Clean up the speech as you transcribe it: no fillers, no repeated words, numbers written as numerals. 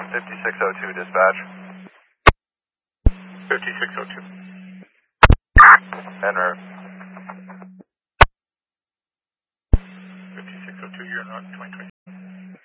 5602 dispatch. 5602. En route. 5602, you're in 2020.